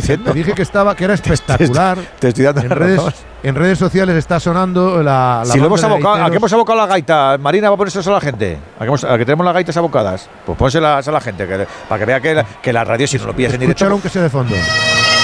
diciendo. Te dije que era espectacular. Te estoy dando la razón. En redes sociales está sonando la si lo hemos abocado, ¿a qué hemos abocado la gaita? Marina va a ponerse eso a la gente. ¿A que tenemos las gaitas abocadas? Pues pónselas a la gente, para que vea que la radio, si no lo pillas en directo. Escucharon que sea de fondo.